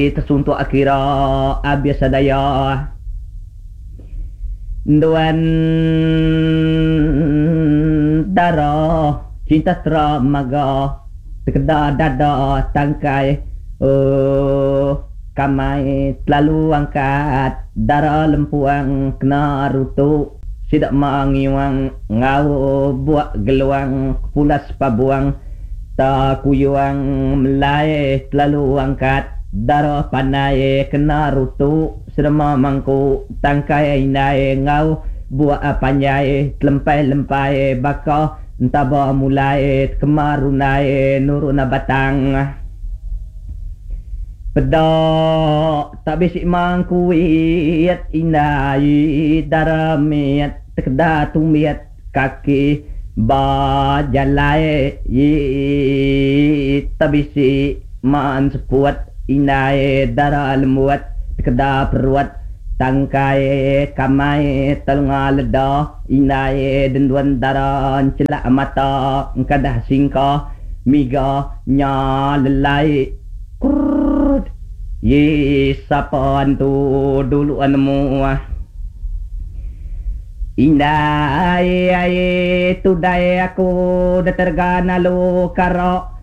tersuntuk akira abiasa daya duan darah cinta teramaga tegada dada tangkai kamai terlalu angkat darah lempuang kena rutuk sidak mangiwang ngau buat geluang pulas pabuang tak kuyuang melai terlalu angkat darah panai kena rutuk sedema mangku tangkai inai ngau buat panjai lempai bakah entaba mulai kemarunai nuruna batang pedak tak bisik mangkuit inai daramiat tekda tumiat kaki bajalai tabisi man sepuat inai darah lemuat tekda peruat tangkai kamai talunga ledah inai denduan darah celak mata kadah singka miga nya lelai kurut sapan tu dulu anemu inai tudai aku detergana lu karo